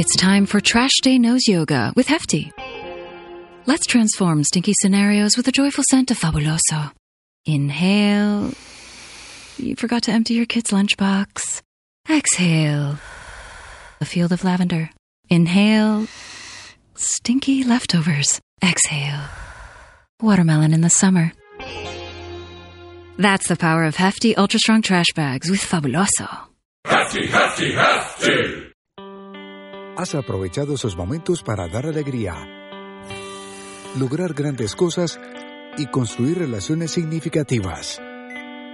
It's time for Trash Day Nose Yoga with Hefty. Let's transform stinky scenarios with a joyful scent of Fabuloso. Inhale. You forgot to empty your kid's lunchbox. Exhale. A field of lavender. Inhale. Stinky leftovers. Exhale. Watermelon in the summer. That's the power of Hefty Ultra Strong Trash Bags with Fabuloso. Hefty, Hefty, Hefty. Has aprovechado esos momentos para dar alegría, lograr grandes cosas y construir relaciones significativas.